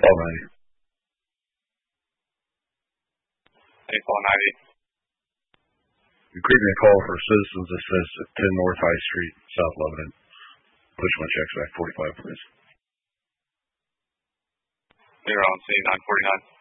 call 90. Hey, call 90. You create me a call for Citizens Assist at 10 North High Street, South Lebanon. Push my checks back 45, please. You're on scene 949.